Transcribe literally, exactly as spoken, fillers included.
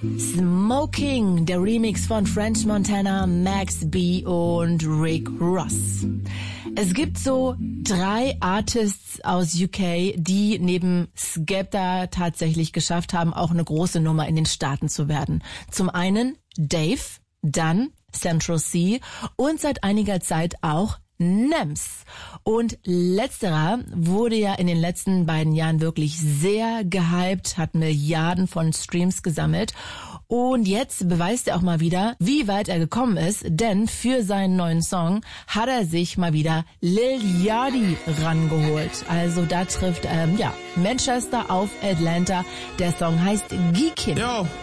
Smoking, der Remix von French Montana, Max B und Rick Ross. Es gibt so drei Artists aus U K, die neben Skepta tatsächlich geschafft haben, auch eine große Nummer in den Staaten zu werden. Zum einen Dave, dann Central C und seit einiger Zeit auch Nems. Und letzterer wurde ja in den letzten beiden Jahren wirklich sehr gehypt, hat Milliarden von Streams gesammelt. Und jetzt beweist er auch mal wieder, wie weit er gekommen ist, denn für seinen neuen Song hat er sich mal wieder Lil Yachty rangeholt. Also da trifft ähm, ja Manchester auf Atlanta. Der Song heißt Geekin. Yo.